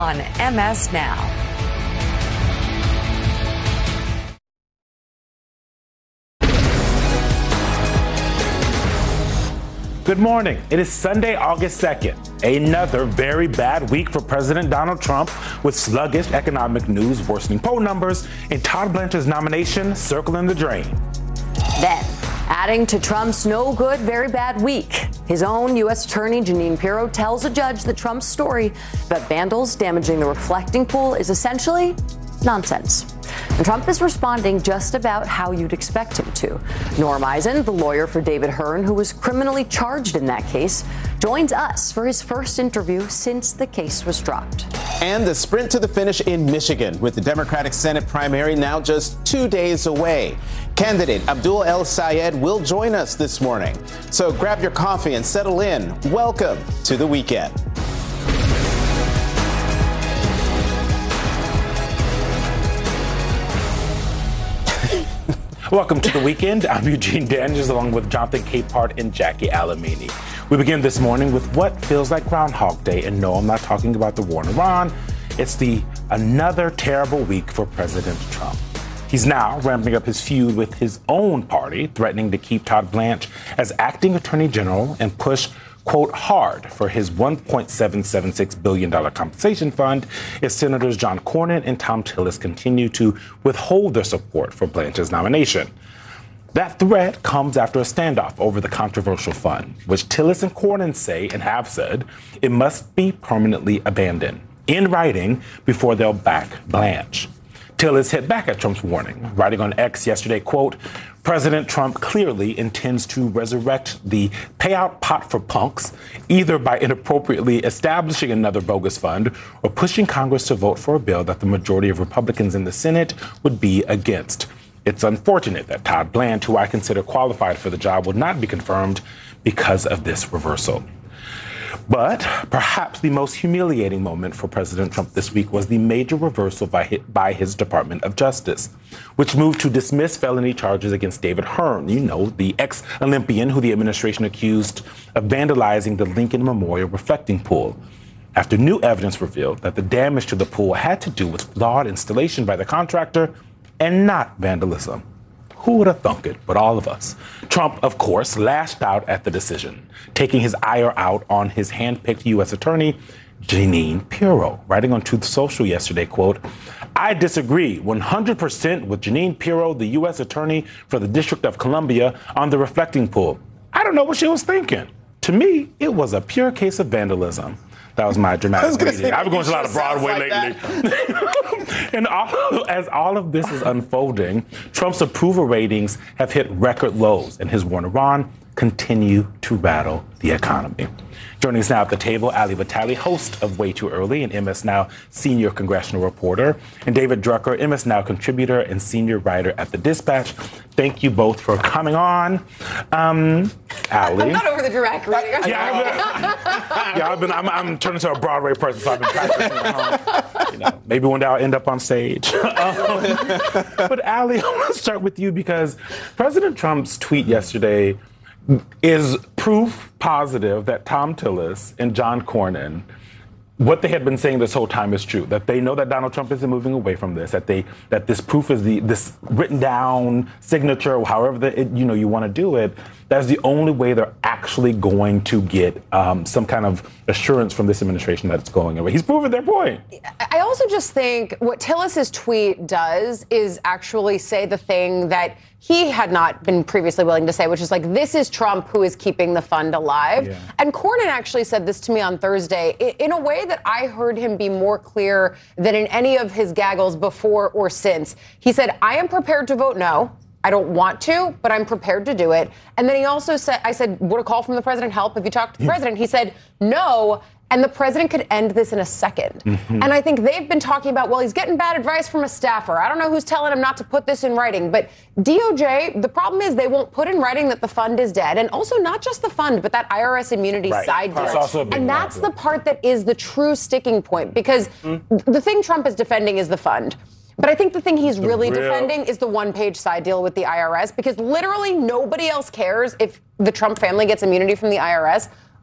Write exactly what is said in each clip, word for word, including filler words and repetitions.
On M S Now. Good morning. It is Sunday, August second. Another very bad week for President Donald Trump, with sluggish economic news, worsening poll numbers, and Todd Blanchard's nomination circling the drain. Then, adding to Trump's no good, very bad week, his own U S Attorney Jeanine Pirro tells a judge that Trump's story about vandals damaging the reflecting pool is essentially nonsense. And Trump is responding just about how you'd expect him to. Norm Eisen, the lawyer for David Hearn, who was criminally charged in that case, joins us for his first interview since the case was dropped. And the sprint to the finish in Michigan, with the Democratic Senate primary now just two days away. Candidate Abdul El Sayed will join us this morning. So grab your coffee and settle in. Welcome to the weekend. Welcome to the weekend. I'm Eugene Daniels, along with Jonathan Capehart and Jackie Alamini. We begin this morning with what feels like Groundhog Day. And no, I'm not talking about the war in Iran. It's the another terrible week for President Trump. He's now ramping up his feud with his own party, threatening to keep Todd Blanche as acting attorney general and push, quote, hard for his one point seven seven six billion dollars compensation fund if Senators John Cornyn and Thom Tillis continue to withhold their support for Blanche's nomination. That threat comes after a standoff over the controversial fund, which Tillis and Cornyn say and have said it must be permanently abandoned in writing before they'll back Blanche. Tillis hit back at Trump's warning, writing on X yesterday, quote, President Trump clearly intends to resurrect the payout pot for punks, either by inappropriately establishing another bogus fund or pushing Congress to vote for a bill that the majority of Republicans in the Senate would be against. It's unfortunate that Todd Blanche, who I consider qualified for the job, would not be confirmed because of this reversal. But perhaps the most humiliating moment for President Trump this week was the major reversal by his, by his Department of Justice, which moved to dismiss felony charges against David Hearn, you know, the ex-Olympian who the administration accused of vandalizing the Lincoln Memorial reflecting pool, after new evidence revealed that the damage to the pool had to do with flawed installation by the contractor and not vandalism. Who would have thunk it but all of us? Trump, of course, lashed out at the decision, taking his ire out on his handpicked U S attorney, Jeanine Pirro, writing on Truth Social yesterday, quote, I disagree one hundred percent with Jeanine Pirro, the U S attorney for the District of Columbia, on the reflecting pool. I don't know what she was thinking. To me, it was a pure case of vandalism. That was my dramatic reading. I've been going to a lot of Broadway like lately. And all, as all of this is unfolding, Trump's approval ratings have hit record lows, and his war in Iran continue to rattle the economy. Joining us now at the table, Ali Vitale, host of Way Too Early and M S Now senior congressional reporter, and David Drucker, M S Now contributor and senior writer at The Dispatch. Thank you both for coming on. Um, Ali. I'm not over the direct reading. Yeah, I've been, yeah, I've been I'm, I'm turning to a Broadway person, so I've been practicing at home. You know, maybe one day I'll end up on stage. um, but Ali, I want to start with you because President Trump's tweet yesterday is proof positive that Thom Tillis and John Cornyn, what they had been saying this whole time is true, that they know that Donald Trump isn't moving away from this, that they that this proof is the this written down signature, or however the, it, you know you want to do it. That's the only way they're actually going to get um, some kind of assurance from this administration that it's going away. He's proven their point. I also just think what Tillis's tweet does is actually say the thing that he had not been previously willing to say, which is like, this is Trump who is keeping the fund alive. Yeah. And Cornyn actually said this to me on Thursday in a way that I heard him be more clear than in any of his gaggles before or since. He said, I am prepared to vote no. I don't want to, but I'm prepared to do it. And then he also said, I said, would a call from the president help if you talked to the president? He said, no. And the president could end this in a second. Mm-hmm. And I think they've been talking about, well, he's getting bad advice from a staffer. I don't know who's telling him not to put this in writing. But D O J, the problem is they won't put in writing that the fund is dead. And also not just the fund, but that I R S immunity right. side deal. And that's one. the part that is the true sticking point. Because mm-hmm. the thing Trump is defending is the fund. But I think the thing he's really real. defending is the one-page side deal with the I R S, because literally nobody else cares if the Trump family gets immunity from the I R S.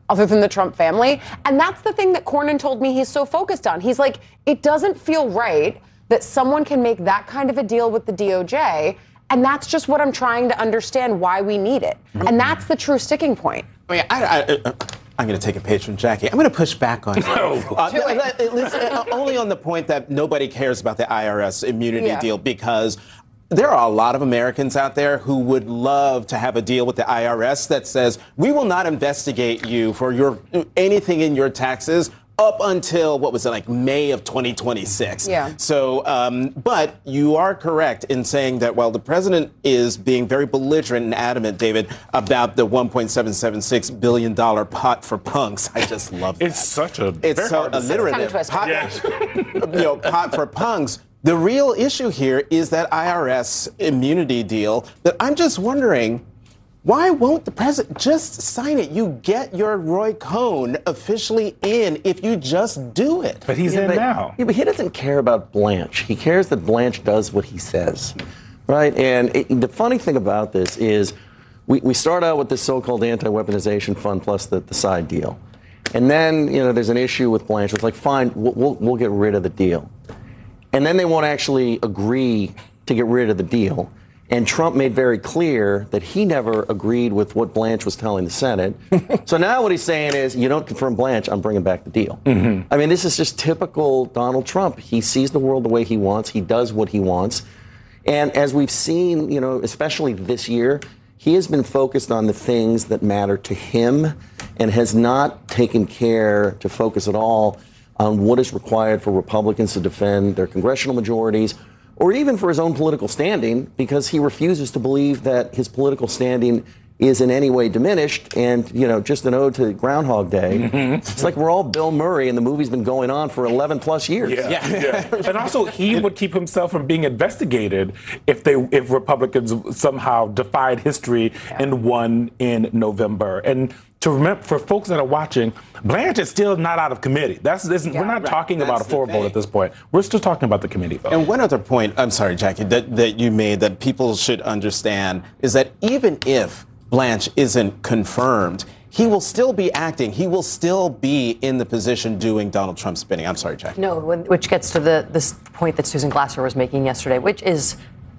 other than the Trump family. And that's the thing that Cornyn told me he's so focused on. He's like, it doesn't feel right that someone can make that kind of a deal with the D O J. And that's just what I'm trying to understand why we need it. Mm-hmm. And that's the true sticking point. I mean, I, I, I, I'm going to take a page from Jackie. I'm going to push back on you. No. Uh, listen, only on the point that nobody cares about the I R S immunity yeah. deal, because there are a lot of Americans out there who would love to have a deal with the I R S that says, we will not investigate you for your anything in your taxes up until, what was it, like May of twenty twenty-six. Yeah. So, um, but you are correct in saying that while the president is being very belligerent and adamant, David, about the one point seven seven six billion dollars pot for punks, I just love that. It's such a It's very so hard to say. alliterative. It's Pot, Yes. you know, pot for punks. The real issue here is that I R S immunity deal that I'm just wondering, why won't the president just sign it? You get your Roy Cohn officially in if you just do it. But he's Yeah, in but, now. Yeah, but he doesn't care about Blanche. He cares that Blanche does what he says, right? And it, the funny thing about this is we, we start out with this so-called anti-weaponization fund plus the, the side deal. And then, you know, there's an issue with Blanche. It's like, fine, we'll, we'll, we'll get rid of the deal. And then they won't actually agree to get rid of the deal. And Trump made very clear that he never agreed with what Blanche was telling the Senate. So now what he's saying is, you don't confirm Blanche, I'm bringing back the deal. Mm-hmm. I mean, this is just typical Donald Trump. He sees the world the way he wants. He does what he wants. And as we've seen, you know, especially this year, he has been focused on the things that matter to him and has not taken care to focus at all on what is required for Republicans to defend their congressional majorities, or even for his own political standing, because he refuses to believe that his political standing is in any way diminished. And, you know, just an ode to Groundhog Day. Mm-hmm. It's like we're all Bill Murray and the movie's been going on for eleven plus years. Yeah, yeah. yeah. And also, he would keep himself from being investigated if they, if Republicans somehow defied history yeah. and won in November. And to remember, for folks that are watching, Blanche is still not out of committee. That's this, yeah, we're not right. talking That's about a floor vote at this point. We're still talking about the committee vote. And one other point, I'm sorry, Jackie, that, that you made that people should understand is that even if Blanche isn't confirmed, he will still be acting. He will still be in the position doing Donald Trump's bidding. I'm sorry, Jackie. No, which gets to the this point that Susan Glasser was making yesterday, which is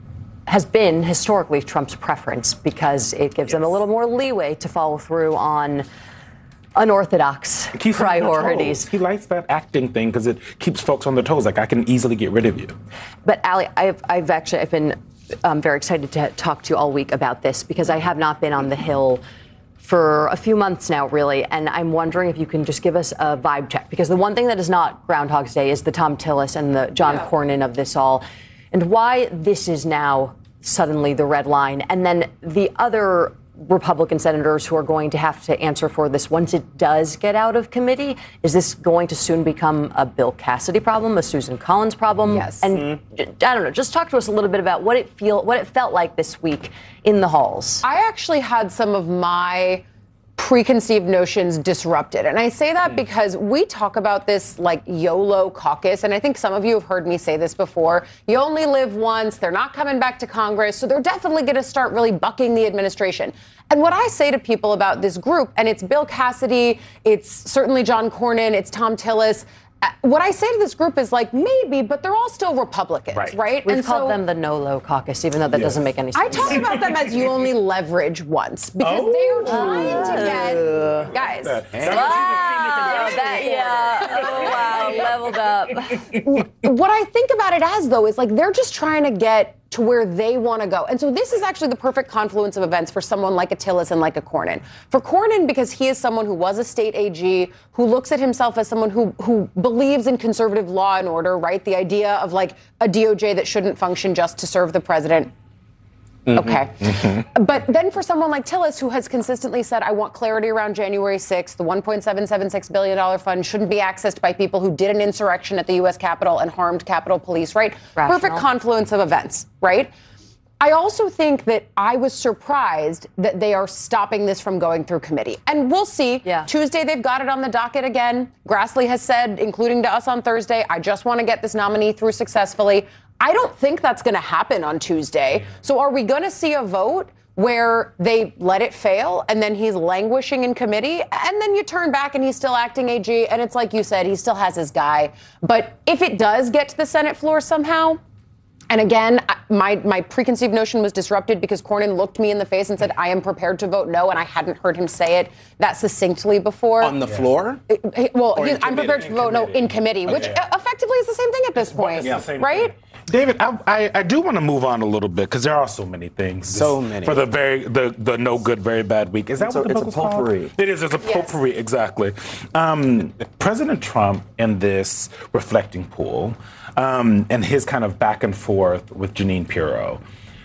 has been historically Trump's preference because it gives yes. them a little more leeway to follow through on unorthodox priorities. He likes that acting thing because it keeps folks on their toes. Like, I can easily get rid of you. But Ali, I've, I've actually I've been um, very excited to talk to you all week about this because I have not been on the Hill for a few months now, really, and I'm wondering if you can just give us a vibe check, because the one thing that is not Groundhog's Day is the Thom Tillis and the John yeah. Cornyn of this all, and why this is now suddenly the red line. And then the other Republican senators who are going to have to answer for this once it does get out of committee. Is this going to soon become a Bill Cassidy problem, a Susan Collins problem? Yes. And mm-hmm. I don't know, just talk to us a little bit about what it feel, what it felt like this week in the halls. I actually had some of my preconceived notions disrupted. And I say that because we talk about this like YOLO caucus, and I think some of you have heard me say this before. You only live once. They're not coming back to Congress, so they're definitely going to start really bucking the administration. And what I say to people about this group, and it's Bill Cassidy, it's certainly John Cornyn, it's Thom Tillis, what I say to this group is like, maybe, but they're all still Republicans, right? right? We've and called so, them the NOLO caucus, even though that yes. doesn't make any sense. I talk about them as you only leverage once, because oh. they are trying to get, guys. Wow, that, yeah, oh wow, leveled up. What I think about it as, though, is like they're just trying to get to where they want to go. And so this is actually the perfect confluence of events for someone like a Tillis and like a Cornyn. For Cornyn, because he is someone who was a state A G, who looks at himself as someone who who believes in conservative law and order, right? The idea of like a D O J that shouldn't function just to serve the president. Mm-hmm. Okay. Mm-hmm. But then for someone like Tillis, who has consistently said, I want clarity around January sixth, the one point seven seven six billion dollars fund shouldn't be accessed by people who did an insurrection at the U S Capitol and harmed Capitol Police, right? Rational. Perfect confluence of events, right? I also think that I was surprised that they are stopping this from going through committee. And we'll see. Yeah. Tuesday, they've got it on the docket again. Grassley has said, including to us on Thursday, I just want to get this nominee through successfully. I don't think that's going to happen on Tuesday. So are we going to see a vote where they let it fail and then he's languishing in committee and then you turn back and he's still acting A G and it's like you said, he still has his guy. But if it does get to the Senate floor somehow, and again, my my preconceived notion was disrupted because Cornyn looked me in the face and said, I am prepared to vote no, and I hadn't heard him say it that succinctly before. On the yeah. floor? It, it, well, he, I'm prepared to vote no in committee, which okay. effectively is the same thing at this it's, point, yeah. right? Thing. David, I, I, I do want to move on a little bit because there are so many things. So many. For the very the, the no good, very bad week. Is that it's what a, the book it's is a potpourri. Called? It is. It's a potpourri, yes. Exactly. Um, President Trump in this reflecting pool um, and his kind of back and forth with Jeanine Pirro,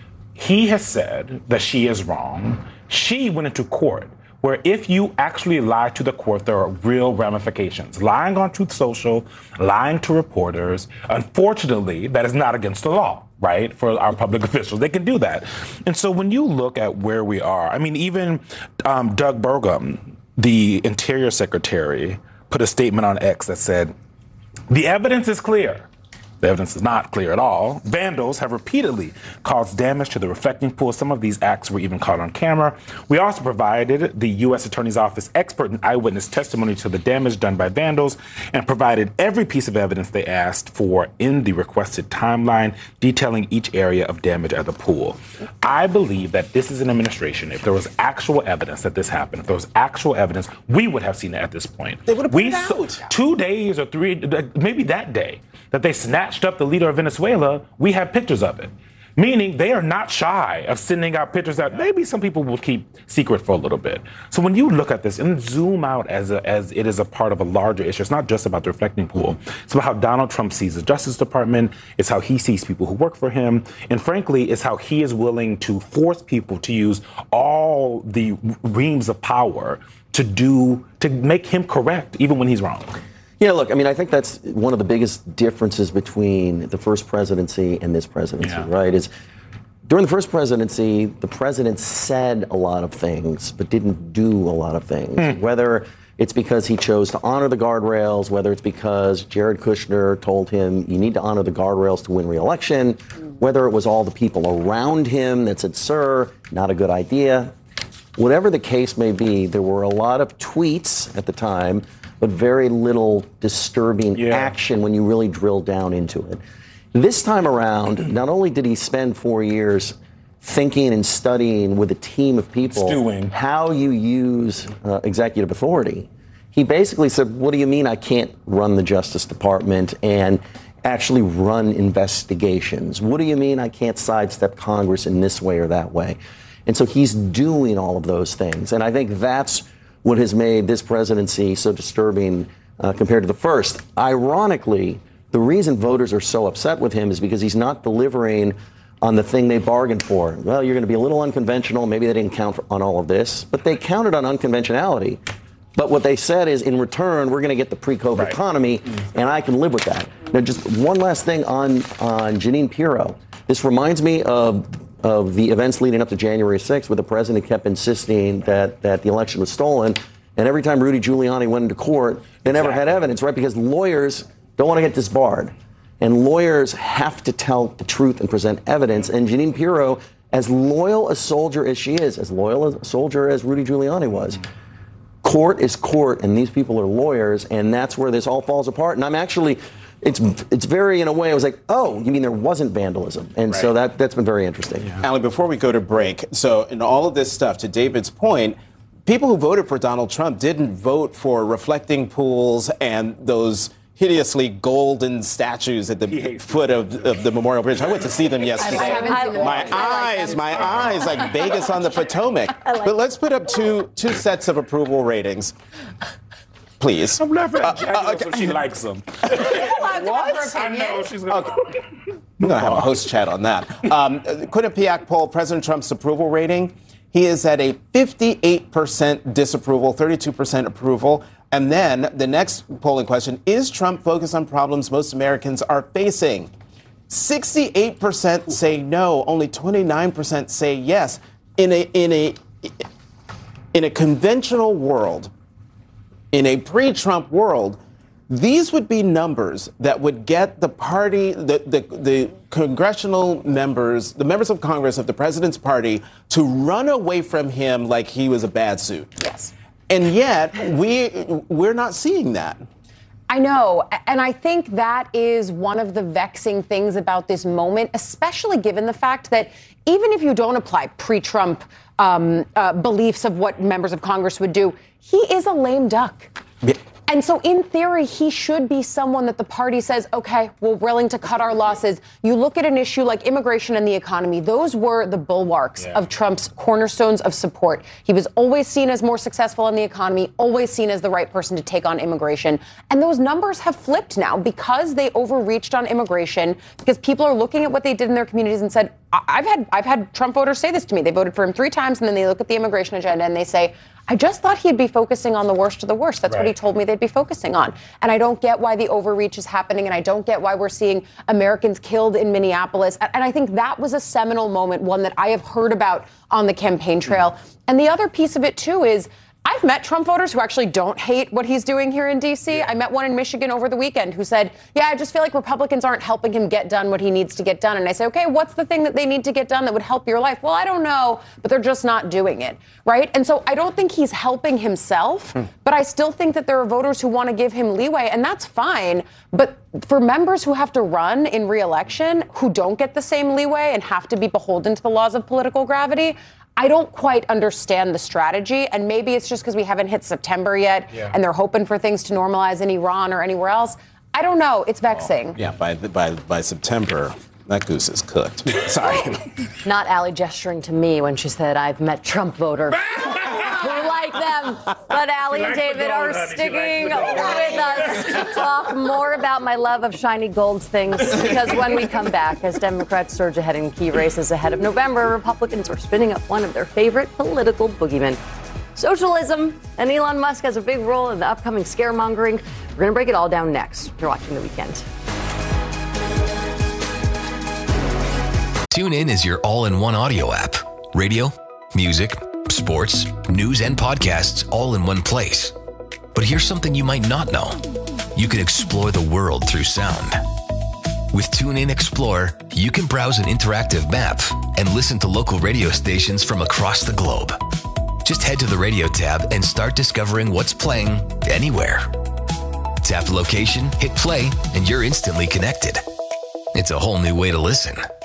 he has said that she is wrong. She went into court where if you actually lie to the court, there are real ramifications. Lying on Truth Social, lying to reporters, unfortunately, that is not against the law, right, for our public officials. They can do that. And so when you look at where we are, I mean, even um, Doug Burgum, the Interior Secretary, put a statement on X that said, the evidence is clear. The evidence is not clear at all. Vandals have repeatedly caused damage to the reflecting pool. Some of these acts were even caught on camera. We also provided the U S Attorney's Office expert and eyewitness testimony to the damage done by vandals and provided every piece of evidence they asked for in the requested timeline detailing each area of damage at the pool. I believe that this is an administration. If there was actual evidence that this happened, if there was actual evidence, we would have seen it at this point. They would have put we it out. Saw, two days or three, maybe that day, that they snatched up the leader of Venezuela, we have pictures of it. Meaning they are not shy of sending out pictures that maybe some people will keep secret for a little bit. So when you look at this and zoom out as a, as it is a part of a larger issue, it's not just about the reflecting pool. It's about how Donald Trump sees the Justice Department. It's how he sees people who work for him. And frankly, it's how he is willing to force people to use all the reams of power to do, to make him correct, even when he's wrong. Yeah, look, I mean, I think that's one of the biggest differences between the first presidency and this presidency, yeah. right? Is during the first presidency, the president said a lot of things, but didn't do a lot of things. Mm. Whether it's because he chose to honor the guardrails, whether it's because Jared Kushner told him you need to honor the guardrails to win re-election, mm. whether it was all the people around him that said, sir, not a good idea. Whatever the case may be, there were a lot of tweets at the time, but very little disturbing yeah. action when you really drill down into it. This time around, not only did he spend four years thinking and studying with a team of people Stewing. how you use uh, executive authority, he basically said, what do you mean I can't run the Justice Department and actually run investigations? What do you mean I can't sidestep Congress in this way or that way? And so he's doing all of those things. And I think that's what has made this presidency so disturbing uh, compared to the first. Ironically, the reason voters are so upset with him is because he's not delivering on the thing they bargained for. Well, you're going to be a little unconventional. Maybe they didn't count for, on all of this, but they counted on unconventionality. But what they said is, in return, we're going to get the pre-COVID right. economy, mm-hmm. and I can live with that. Now, just one last thing on, on Jeanine Pirro. This reminds me of of the events leading up to January sixth, where the president kept insisting that, that the election was stolen. And every time Rudy Giuliani went into court, they never exactly. had evidence, right? Because lawyers don't want to get disbarred. And lawyers have to tell the truth and present evidence. And Jeanine Pirro, as loyal a soldier as she is, as loyal a soldier as Rudy Giuliani was, court is court, and these people are lawyers, and that's where this all falls apart. And I'm actually... It's it's very, in a way, I was like, oh, you mean there wasn't vandalism? And right. so that, that's been very interesting. Yeah. Ali, before we go to break, so in all of this stuff, to David's point, people who voted for Donald Trump didn't vote for reflecting pools and those hideously golden statues at the foot of, of the Memorial Bridge. I went to see them yesterday. I haven't seen them. My eyes, my eyes, like Vegas on the Potomac. Like but let's put up two two sets of approval ratings. Please. I'm laughing at Jackie uh, uh, okay. so she likes them. What? I know she's going okay. We're going to have a host chat on that. Um, Quinnipiac poll, President Trump's approval rating. He is at a fifty-eight percent disapproval, thirty-two percent approval. And then the next polling question, is Trump focused on problems most Americans are facing? sixty-eight percent say no, only twenty-nine percent say yes. In a, in a, in a conventional world, in a pre-Trump world, these would be numbers that would get the party, the, the, the congressional members, the members of Congress of the president's party to run away from him like he was a bad suit. Yes. And yet, we, we're not seeing that. I know. And I think that is one of the vexing things about this moment, especially given the fact that even if you don't apply pre-Trump um, uh, beliefs of what members of Congress would do, he is a lame duck. Yeah. And so in theory, he should be someone that the party says, OK, we're willing to cut our losses. You look at an issue like immigration and the economy. Those were the bulwarks yeah. of Trump's cornerstones of support. He was always seen as more successful in the economy, always seen as the right person to take on immigration. And those numbers have flipped now because they overreached on immigration, because people are looking at what they did in their communities and said, I've had I've had Trump voters say this to me. They voted for him three times, and then they look at the immigration agenda and they say, I just thought he'd be focusing on the worst of the worst. That's right. What he told me they'd be focusing on. And I don't get why the overreach is happening, and I don't get why we're seeing Americans killed in Minneapolis. And I think that was a seminal moment, one that I have heard about on the campaign trail. Mm. And the other piece of it, too, is I've met Trump voters who actually don't hate what he's doing here in D C. Yeah. I met one in Michigan over the weekend who said, yeah, I just feel like Republicans aren't helping him get done what he needs to get done. And I say, OK, what's the thing that they need to get done that would help your life? Well, I don't know, but they're just not doing it. Right. And so I don't think he's helping himself, hmm. but I still think that there are voters who want to give him leeway, and that's fine. But for members who have to run in re-election, who don't get the same leeway and have to be beholden to the laws of political gravity, I don't quite understand the strategy, and maybe it's just because we haven't hit September yet, yeah. and they're hoping for things to normalize in Iran or anywhere else. I don't know. It's vexing. Oh, yeah, by the, by by September, that goose is cooked. Sorry. Not Allie gesturing to me when she said, I've met Trump voters who like them. But Allie and David are sticking with us to talk more about my love of shiny gold things. Because when we come back, as Democrats surge ahead in key races ahead of November, Republicans are spinning up one of their favorite political boogeymen, socialism. And Elon Musk has a big role in the upcoming scaremongering. We're going to break it all down next. You're watching The Weekend. TuneIn is your all-in-one audio app. Radio, music, sports, news, and podcasts all in one place. But here's something you might not know. You can explore the world through sound. With TuneIn Explorer, you can browse an interactive map and listen to local radio stations from across the globe. Just head to the radio tab and start discovering what's playing anywhere. Tap the location, hit play, and you're instantly connected. It's a whole new way to listen.